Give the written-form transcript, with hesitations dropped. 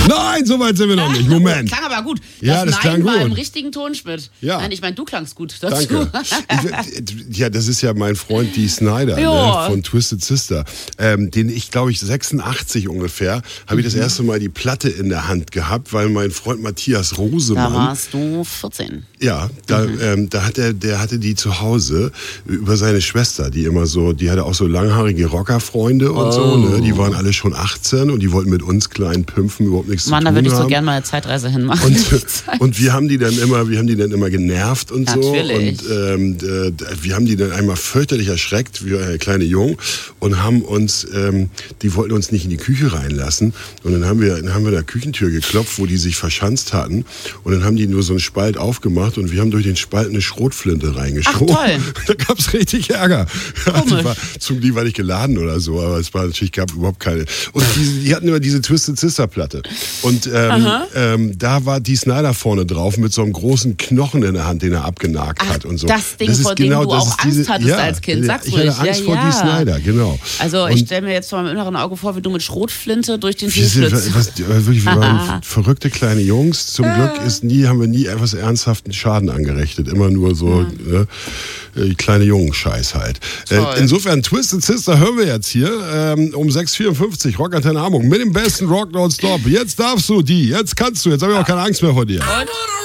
Nein, so weit sind wir noch nicht. Moment. Klang aber gut. Das klang war gut. im richtigen Tonschnitt. Ja. Nein, ich meine, du klangst gut dazu. Danke. Ja, das ist ja mein Freund Dee Snider, Ja. von Twisted Sister. Den ich, glaube ich, 86 ungefähr, habe ich das erste Mal die Platte in der Hand gehabt, weil mein Freund Matthias Rosemann... Da warst du 14. Ja, der hatte die zu Hause über seine Schwester, die hatte auch so langhaarige Rockerfreunde und so, ne? Die waren alle schon 18 und die wollten mit uns kleinen Pümpfen überhaupt nichts zu tun haben. Mann, da würde ich so gerne mal eine Zeitreise hinmachen. Und wir haben die dann immer genervt und so. Natürlich. Und wir haben die dann einmal fürchterlich erschreckt, wir kleine Jungen, und haben uns, die wollten uns nicht in die Küche reinlassen. Und dann haben wir an der Küchentür geklopft, wo die sich verschanzt hatten. Und dann haben die nur so einen Spalt aufgemacht und wir haben durch den Spalt eine Schrotflinte reingeschoben. Ach, toll. Da gab es richtig Ärger. Die war nicht geladen oder so, aber es war natürlich, gab überhaupt keine. Und die hatten immer diese Twisted Sister Platte. Und da war Dee Snider vorne drauf mit so einem großen Knochen in der Hand, den er abgenagt hat und so. Das Ding, vor dem du auch Angst hattest als Kind, sagst du. Ich hatte Angst vor Dee Snider, genau. Also ich stelle mir jetzt vor meinem inneren Auge vor, wie du mit Schrotflinte durch den Tisch flitzt. Wir waren verrückte kleine Jungs. Zum Glück haben wir nie etwas ernsthaften Schaden angerichtet. Immer nur so kleine Jungen-Scheiß halt. Insofern, Twisted Sister hören wir jetzt hier um 6:54 Rockantenne Hamburg mit dem besten Rock Nonstop. Jetzt darfst du, jetzt kannst du, jetzt habe ich auch keine Angst mehr vor dir. Und?